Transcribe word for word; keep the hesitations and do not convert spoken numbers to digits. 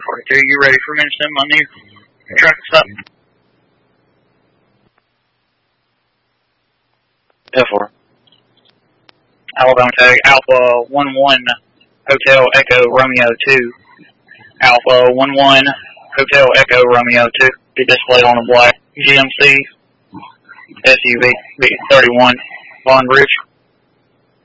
forty-two, you ready for me to send my new truck stop? ten four. Alabama tag Alpha one one Hotel Echo Romeo two. Alpha one one Hotel Echo Romeo two. Be displayed on a black G M C S U V B thirty-one Vaughn Bridge.